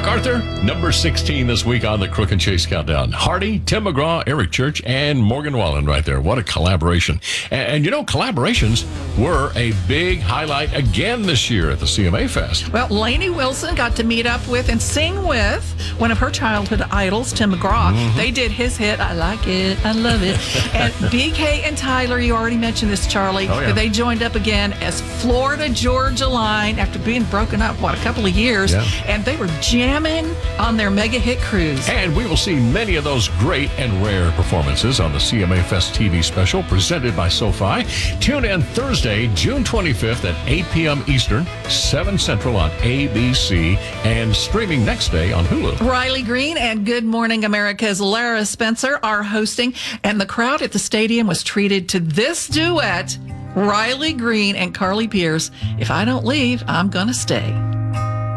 MacArthur, number 16 this week on the Crook and Chase Countdown. Hardy, Tim McGraw, Eric Church, and Morgan Wallen right there. What a collaboration. And you know, collaborations were a big highlight again this year at the CMA Fest. Well, Lainey Wilson got to meet up with and sing with one of her childhood idols, Tim McGraw. They did his hit, I Like It, I Love It. And BK and Tyler, you already mentioned this, Charlie, but they joined up again as Florida Georgia Line after being broken up, a couple of years. And they were jamming on their mega hit cruise. And we will see many of those great and rare performances on the CMA Fest TV special presented by SoFi. Tune in Thursday, June 25th at 8 p.m. Eastern, 7 Central on ABC, and streaming next day on Hulu. Riley Green and Good Morning America's Lara Spencer are hosting, and the crowd at the stadium was treated to this duet, Riley Green and Carly Pierce. If I don't leave, I'm gonna stay.